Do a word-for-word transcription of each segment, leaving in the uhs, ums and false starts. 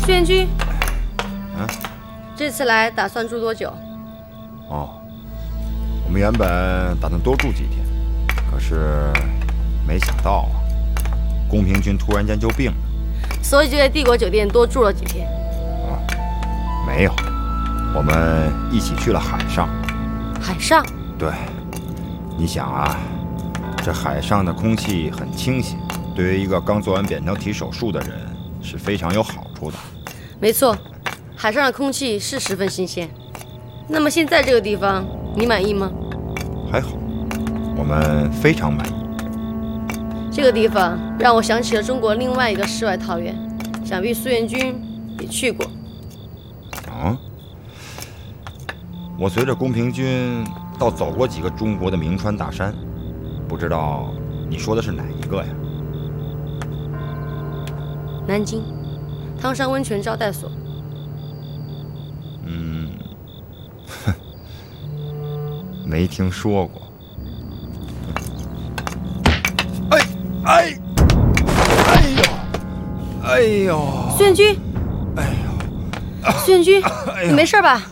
苏元君， 嗯， 这次来打算住多久？ 哦，我们原本打算多住几天，可是没想到啊，宫平君突然间就病了， 所以就在帝国酒店多住了几天。 啊，没有，我们一起去了海上。 海上？ 对，你想啊，这海上的空气很清新，对于一个刚做完扁桃体手术的人是非常有好处的。 没错，海上的空气是十分新鲜。那么现在这个地方，你满意吗？ 还好，我们非常满意。 这个地方让我想起了中国另外一个世外桃源，想必苏元君也去过。 啊？我随着宫平君倒走过几个中国的名川大山，不知道你说的是哪一个呀？ 南京，汤山温泉招待所。 嗯，哼，没听说过。哎哎哎呦哎呦！ 苏元君， 哎呦！ 苏元君， 哎呦你没事吧？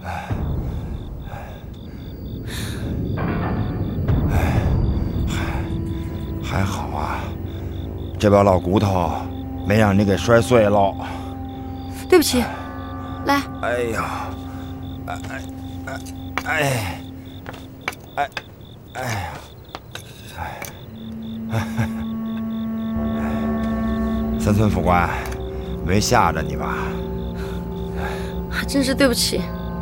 还好啊，这把老骨头没让你给摔碎了。 对不起，来。 哎呀，哎哎哎哎哎哎呀，哎，三村副官，没吓着你吧？ 真是对不起。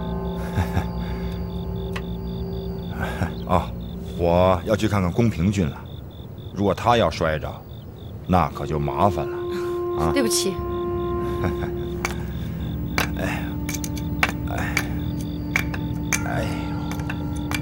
哦，我要去看看宫平君了。如果他要摔着，那可就麻烦了。啊， 对不起。